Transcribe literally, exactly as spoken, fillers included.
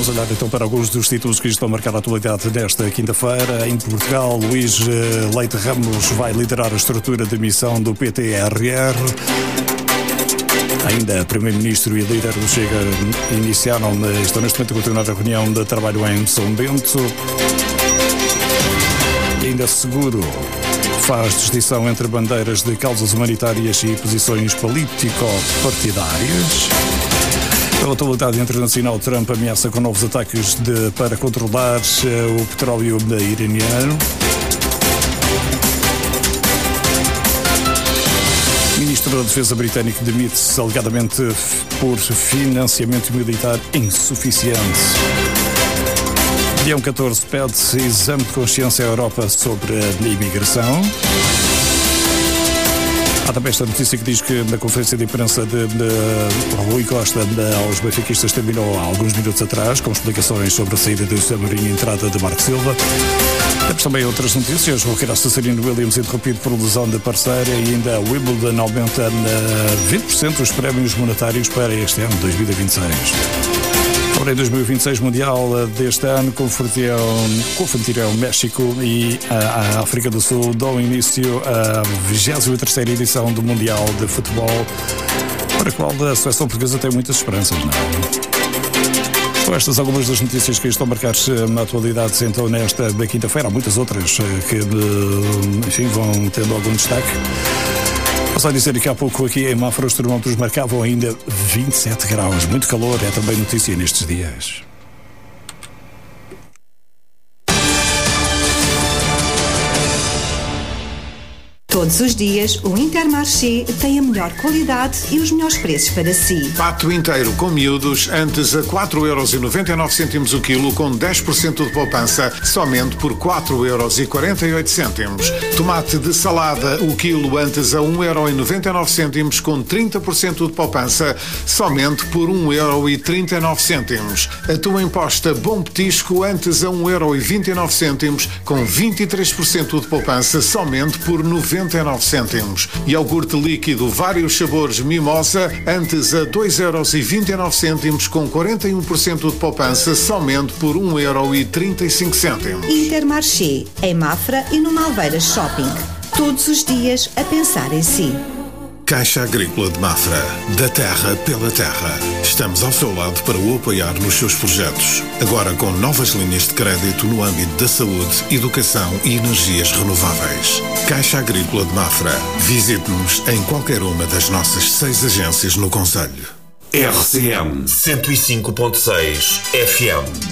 Vamos olhar então para alguns dos títulos que estão a marcar a atualidade desta quinta-feira. Em Portugal, Luís Leite Ramos vai liderar a estrutura de missão do P T R R. Ainda Primeiro-Ministro e líder do Chega iniciaram, estão neste momento a continuar a reunião de trabalho em São Bento. E ainda Seguro faz distinção entre bandeiras de causas humanitárias e posições político-partidárias. Pela atualidade internacional, Trump ameaça com novos ataques de, para controlar uh, o petróleo iraniano. O Ministro da Defesa britânico demite-se alegadamente por financiamento militar insuficiente. Leão catorze pede exame de consciência à Europa sobre a imigração. Há também esta notícia que diz que na conferência de imprensa de, de Rui Costa de, aos benfiquistas terminou há alguns minutos atrás, com explicações sobre a saída do José Mourinho e a entrada de Marco Silva. Temos também outras notícias. O Roqueiraço Serena Williams interrompido por lesão de parceira e ainda Wimbledon aumenta vinte por cento os prémios monetários para este ano, dois mil e vinte e seis. Ora, em dois mil e vinte e seis, Mundial deste ano, confundiram México e a África do Sul, dão início à vigésima terceira edição do Mundial de Futebol, para a qual a seleção portuguesa tem muitas esperanças, não é? São estas algumas das notícias que estão marcadas na atualidade, então, nesta quinta-feira. Há muitas outras que, enfim, vão tendo algum destaque. Posso dizer que há pouco aqui em Mafra os termómetros marcavam ainda vinte e sete graus. Muito calor, é também notícia nestes dias. Todos os dias, o Intermarché tem a melhor qualidade e os melhores preços para si. Pato inteiro com miúdos, antes a quatro euros e noventa e nove cêntimos o quilo, com dez por cento de poupança, somente por quatro euros e quarenta e oito cêntimos. Tomate de salada, o quilo, antes a um euro e noventa e nove cêntimos, com trinta por cento de poupança, somente por um euro e trinta e nove cêntimos. Atum em posta Bom Petisco, antes a um euro e vinte e nove cêntimos, com vinte e três por cento de poupança, somente por noventa e nove cêntimos. Iogurte líquido vários sabores Mimosa, antes a dois euros e vinte e nove cêntimos, com quarenta e um por cento de poupança, somente por um euro e trinta e cinco cêntimos. Intermarché, em Mafra e no Malveiras Shopping. Todos os dias a pensar em si. Caixa Agrícola de Mafra, da terra pela terra. Estamos ao seu lado para o apoiar nos seus projetos. Agora com novas linhas de crédito no âmbito da saúde, educação e energias renováveis. Caixa Agrícola de Mafra. Visite-nos em qualquer uma das nossas seis agências no concelho. R C M cento e cinco ponto seis F M.